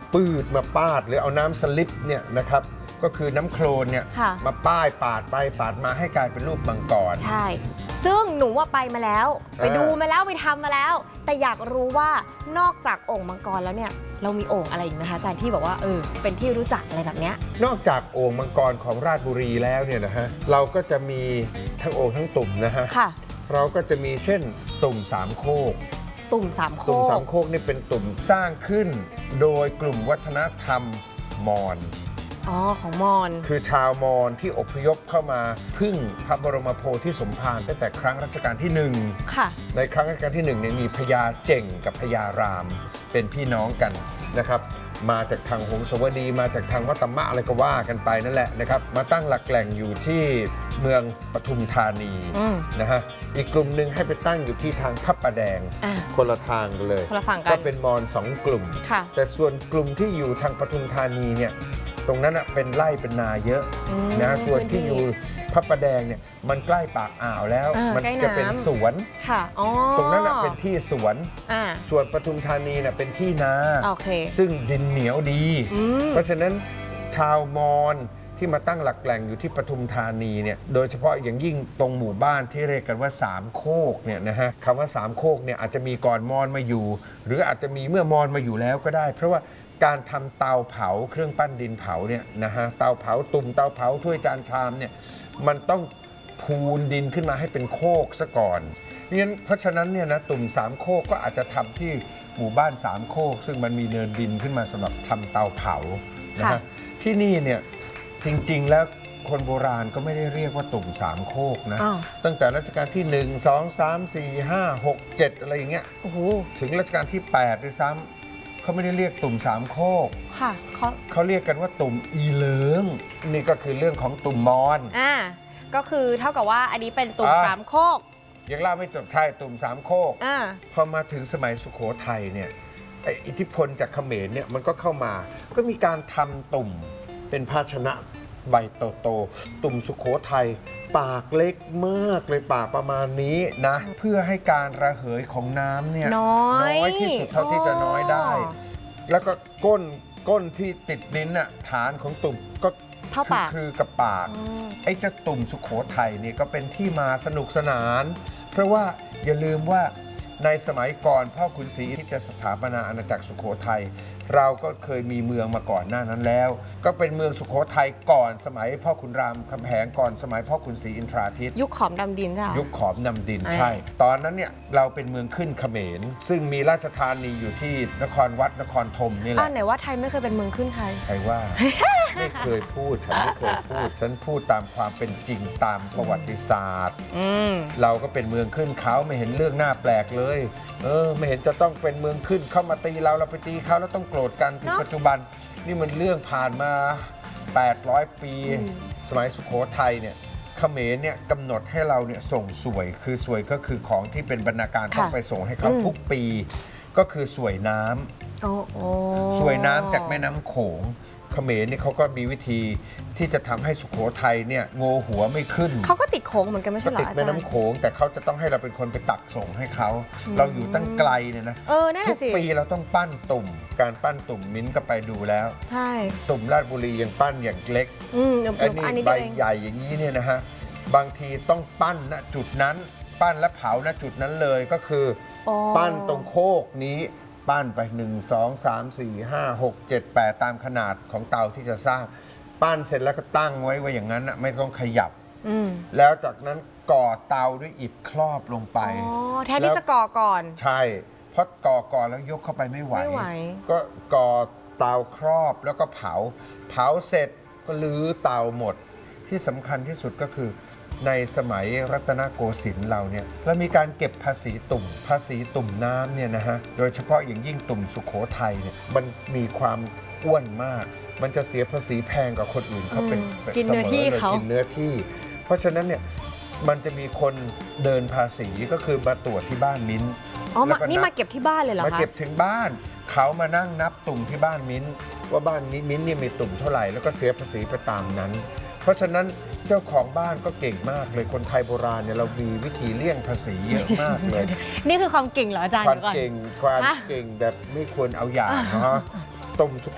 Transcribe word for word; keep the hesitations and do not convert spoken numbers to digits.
ปืดมาปาดหรือเอาน้ำสลิปเนี่ยนะครับก็คือน้ำโคลนเนี่ยมาป้ายปาดไปปาดมาให้กลายเป็นรูปมังกรใช่ซึ่งหนูว่าไปมาแล้วไปดูมาแล้วไปทำมาแล้วแต่อยากรู้ว่านอกจากโอ่งมังกรแล้วเนี่ยเรามีโอ่งอะไรอีกไหมคะอาจารย์ที่บอกว่าเออเป็นที่รู้จักอะไรแบบเนี้ยนอกจากโอ่งมังกรของราชบุรีแล้วเนี่ยนะฮะเราก็จะมีทั้งโอ่งทั้งตุ่มนะฮะเราก็จะมีเช่นตุ่มสามโคกตุ่มสามโคกตุ่มสามโคกนี่เป็นตุ่มสร้างขึ้นโดยกลุ่มวัฒนธรรมมอญอ๋อของมอญคือชาวมอญที่อพยพเข้ามาพึ่งพระบรมโพธิสมภารตั้งแต่ครั้งรัชกาลที่หนึ่งในครั้งรัชกาลที่หนึ่งเนี่ยมีพญาเจ่งกับพญารามเป็นพี่น้องกันนะครับมาจากทางหงสาวดีมาจากทางวัตมะอะไรก็ว่ากันไปนั่นแหละนะครับมาตั้งหลักแหล่งอยู่ที่เมืองปทุมธานีนะฮะอีกกลุ่มหนึ่งให้ไปตั้งอยู่ที่ทางพระประแดงคนละทางเลยก็เป็นมอญสองกลุ่มแต่ส่วนกลุ่มที่อยู่ทางปทุมธานีเนี่ยตรงนั้นเป็นไร่เป็นนาเยอะนะส่วนที่อยู่พระประแดงเนี่ยมันใกล้ปากอ่าวแล้วมันจะเป็นสวนตรงนั้นเป็นที่สวนส่วนปทุมธานีเนี่ยเป็นที่นาซึ่งดินเหนียวดีเพราะฉะนั้นชาวมอญที่มาตั้งหลักแหล่งอยู่ที่ปทุมธานีเนี่ยโดยเฉพาะอย่างยิ่งตรงหมู่บ้านที่เรียกกันว่าสามโคกเนี่ยนะฮะคำว่าสามโคกเนี่ยอาจจะมีก่อนมอญมาอยู่หรืออาจจะมีเมื่อมอญมาอยู่แล้วก็ได้เพราะว่าการทำเตาเผาเครื่องปั้นดินเผาเนี่ยนะฮะเตาเผาตุ่มเตาเผาถ้วยจานชามเนี่ยมันต้องพูนดินขึ้นมาให้เป็นโคกซะก่อนงั้นเพราะฉะนั้นเนี่ยนะตุ่มสามโคกก็อาจจะทำที่หมู่บ้านสามโคกซึ่งมันมีเนินดินขึ้นมาสำหรับทำเตาเผานะฮะที่นี่เนี่ยจริงๆแล้วคนโบราณก็ไม่ได้เรียกว่าตุ่มสามโคกนะตั้งแต่รัชกาลที่หนึ่ง สอง สาม สี่ ห้า หก เจ็ดอะไรอย่างเงี้ยถึงรัชกาลที่แปดด้วยซ้ำเขาไม่ได้เรียกตุ่มสามโคกค่ะเขาเขาเรียกกันว่าตุ่มอีเลิงนี่ก็คือเรื่องของตุ่มมอญอ่าก็คือเท่ากับว่าอันนี้เป็นตุ่มสามโคกยังเล่าไม่จบใช่ตุ่มสามโคกอ่าพอมาถึงสมัยสุโขทัยเนี่ยอิทธิพลจากเขมรเนี่ยมันก็เข้ามาก็มีการทำตุ่มเป็นภาชนะใบโตๆตุ่มสุโขทัยปากเล็กมากเลยปากประมาณนี้นะเพื่อให้การระเหยของน้ำเนี่ยน้อยที่สุดเท่าที่จะน้อยได้แล้วก็ก้นก้นที่ติดลิ้นน่ะฐานของตุ่มก็เท่าปากคือกับปากไอ้เจ้าตุ่มสุโขทัยนี่ก็เป็นที่มาสนุกสนานเพราะว่าอย่าลืมว่าในสมัยก่อนพ่อขุนศรีที่จะสถาปนาอาณาจักรสุโขทัยเราก็เคยมีเมืองมาก่อนหน้านั้นแล้วก็เป็นเมืองสุโขทัยก่อนสมัยพ่อขุนรามคำแหงก่อนสมัยพ่อขุนศรีอินทราทิตยุคขอมดำดินใช่ยุคขอมดำดินใช่ตอนนั้นเนี่ยเราเป็นเมืองขึ้นเขมรซึ่งมีราชธานีอยู่ที่นครวัดนครธมนี่แหละอ้าวไหนว่าไทยไม่เคยเป็นเมืองขึ้นไทยใครว่าไม่เคยพูดฉันไม่เคยพูดฉันพูดตามความเป็นจริงตามประวัติศาสตร์เราก็เป็นเมืองขึ้นเขาไม่เห็นเรื่องน่าแปลกเลยเออไม่เห็นจะต้องเป็นเมืองขึ้นเข้ามาตีเราเราไปตีเขาแล้วต้องโกรธกันถึงปัจจุบันนี่มันเรื่องผ่านมาแปดร้อยปีสมัยสุโขทัยเนี่ยเขมรเนี่ยกำหนดให้เราเนี่ยส่งสวยคือสวยก็คือของที่เป็นบรรณาการต้องไปส่งให้เขาทุกปีก็คือสวยน้ำสวยน้ำจากแม่น้ำโขงเขมรเนี่ยเขาก็มีวิธีที่จะทำให้สุโขทัยเนี่ยโงหัวไม่ขึ้นเขาก็ติดโขงเหมือนกันไม่ใช่หรอติดแม่น้ำโขงแต่เขาจะต้องให้เราเป็นคนไปตักส่งให้เขาเราอยู่ตั้งไกลเนี่ยนะทุกปีเราต้องปั้นตุ่มการปั้นตุ่มมิ้นก็ไปดูแล้วใช่ตุ่มราชบุรียังปั้นอย่างเล็กอันนี้ใบใหญ่อย่างนี้เนี่ยนะฮะบางทีต้องปั้นณจุดนั้นปั้นและเผาณจุดนั้นเลยก็คือปั้นตรงโคกนี้ปั้นไปหนึ่ง สอง สาม สี่ ห้า หก เจ็ด แปดตามขนาดของเตาที่จะสร้างปั้นเสร็จแล้วก็ตั้งไว้ไว้อย่างนั้นไม่ต้องขยับแล้วจากนั้นก่อเตาด้วยอิฐครอบลงไปอ๋อแทนที่จะก่อก่อนใช่เพราะก่อก่อนแล้วยกเข้าไปไม่ไหวก็ก่อเตาครอบแล้วก็เผาเผาเสร็จก็ลื้อเตาหมดที่สำคัญที่สุดก็คือในสมัยรัตนโกสินทร์เราเนี่ยเรามีการเก็บภาษีตุ่มภาษีตุ่มน้ำเนี่ยนะฮะโดยเฉพาะอย่างยิ่งตุ่มสุโขทัยเนี่ยมันมีความอ้วนมากมันจะเสียภาษีแพงกว่าคนอื่นเขาเป็นกินเนื้อที่เขากินเนื้อที่เพราะฉะนั้นเนี่ยมันจะมีคนเดินภาษีก็คือมาตรวจที่บ้านมิ้นอ๋อนี่มาเก็บที่บ้านเลยเหรอคะมาเก็บถึงบ้านเขามานั่งนับตุ่มที่บ้านมิ้นว่าบ้านนี้มิ้นนี่มีตุ่มเท่าไหร่แล้วก็เสียภาษีไปตามนั้นเพราะฉะนั้นเจ้าของบ้านก็เก่งมากเลยคนไทยโบราณเนี่ยเรามีวิธีเลี่ยงภาษีเยอะมากเลยนี่คือความเก่งเหรออาจารย์ความเก่งความเก่งแบบไม่ควรเอาอย่างนะฮะตุ่ม